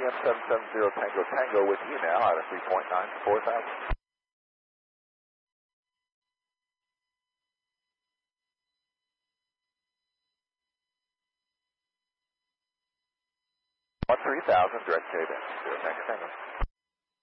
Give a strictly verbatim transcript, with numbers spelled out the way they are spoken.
M seven seven zero Tango Tango with you now out of three point nine four thousand. One three thousand, direct J then. Zero Tango Tango.